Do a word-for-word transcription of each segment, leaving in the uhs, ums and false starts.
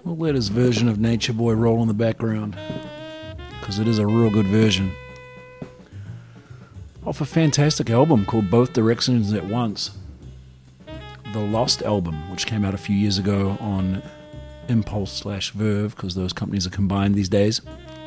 we'll let his version of Nature Boy roll in the background, because it is a real good version. Off a fantastic album called Both Directions at Once. The Lost album, which came out a few years ago on Impulse slash Verve, because those companies are combined these days.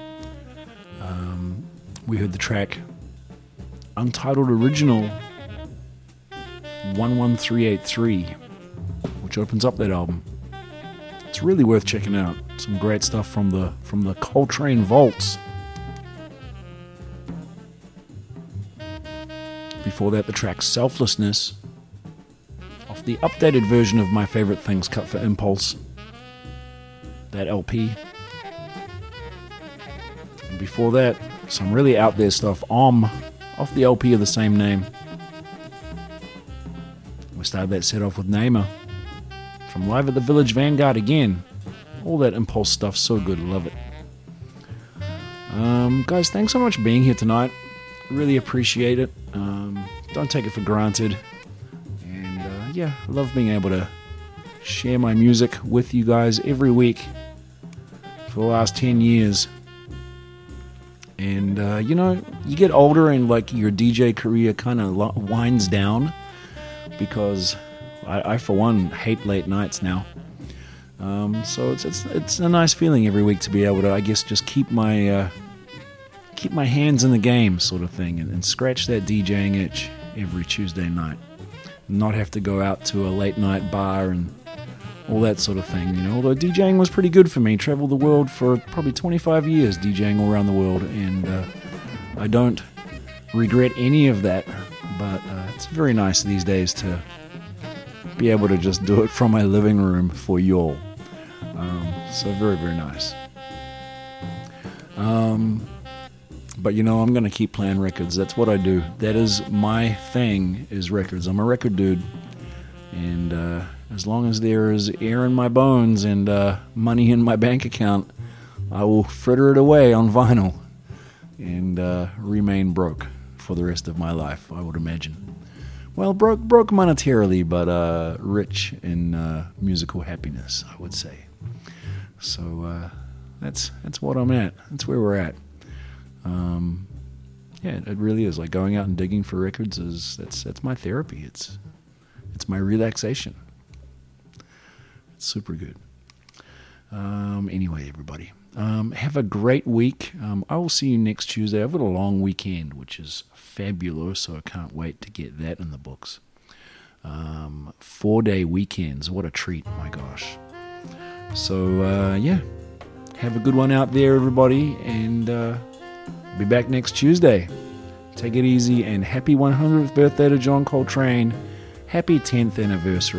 Um, we heard the track Untitled Original one one three eight three, which opens up that album. It's really worth checking out. Some great stuff from the from the Coltrane vaults. Before that, the track Selflessness, off the updated version of My Favorite Things cut for Impulse, that L P. And before that, some really out there stuff, Om, off the L P of the same name. We started that set off with Namer from Live at the Village Vanguard again. All that Impulse stuff, so good, love it. Um, guys, thanks so much for being here tonight. Really appreciate it. Um, don't take it for granted. And uh, yeah, I love being able to share my music with you guys every week for the last ten years. And uh, you know, you get older and like your D J career kind of lo- winds down, because I, I for one hate late nights now. Um, so it's it's it's a nice feeling every week to be able to, I guess, just keep my uh, keep my hands in the game, sort of thing, and, and scratch that DJing itch every Tuesday night. Not have to go out to a late night bar and all that sort of thing, you know. Although DJing was pretty good for me. Traveled the world for probably twenty-five years, DJing all around the world, and uh, I don't regret any of that. But uh, it's very nice these days to be able to just do it from my living room for y'all. Um, so very, very nice. Um, but you know, I'm going to keep playing records. That's what I do. That is my thing, is records. I'm a record dude. And uh, as long as there is air in my bones and uh, money in my bank account, I will fritter it away on vinyl and uh, remain broke for the rest of my life, I would imagine. Well, broke broke monetarily, but uh, rich in uh, musical happiness, I would say. So uh, that's that's what I'm at. That's where we're at. Um, yeah, it really is. Like going out and digging for records is that's that's my therapy. It's it's my relaxation. It's super good. Um, anyway, everybody, um, have a great week. Um, I will see you next Tuesday. I've got a long weekend, which is fabulous, so I can't wait to get that in the books. Um, four-day weekends, what a treat, my gosh. So, uh, yeah, have a good one out there, everybody, and uh, be back next Tuesday. Take it easy, and happy one hundredth birthday to John Coltrane. Happy tenth anniversary.